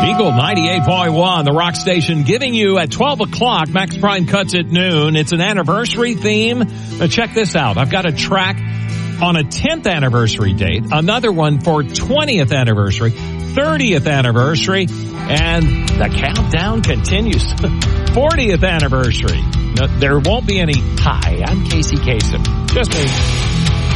Eagle 98.1, the rock station, giving you at 12 o'clock, Max Prime Cuts at noon. It's an anniversary theme. Now check this out. I've got a track on a 10th anniversary date, another one for 20th anniversary, 30th anniversary, and the countdown continues. 40th anniversary. No, there won't be any, hi, I'm Casey Kasem. Just me.